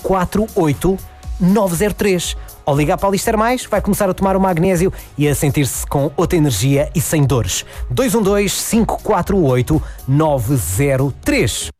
548 903. Ao ligar para a Lister Mais, vai começar a tomar o magnésio e a sentir-se com outra energia e sem dores. 212 548 903.